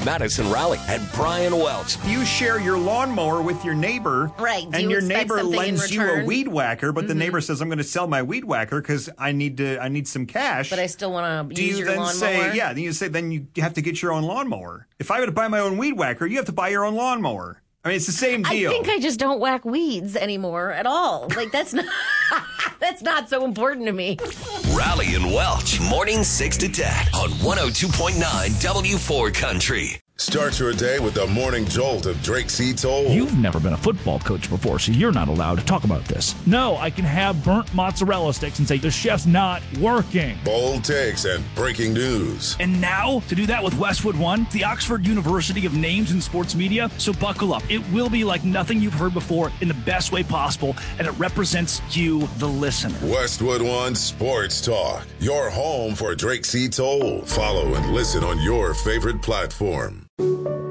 Madison Raleigh, and Brian Welch. You share your lawnmower with your neighbor. Right. And your neighbor lends you a weed whacker, but the neighbor says, I'm going to sell my weed whacker because I need some cash. But I still want to use your lawnmower. Then you have to get your own lawnmower. If I were to buy my own weed whacker, you have to buy your own lawnmower. I mean, it's the same deal. I think I just don't whack weeds anymore at all. Like, that's not that's not so important to me. Raleigh and Welch, morning 6 to 10 on 102.9 W4 Country. Start your day with the morning jolt of Drake C. Toll. You've never been a football coach before, so you're not allowed to talk about this. No, I can have burnt mozzarella sticks and say the chef's not working. Bold takes and breaking news. And now, to do that with Westwood One, the Oxford University of names in sports media. So buckle up. It will be like nothing you've heard before in the best way possible, and it represents you, the listener. Westwood One Sports Talk, your home for Drake C. Toll. Follow and listen on your favorite platform.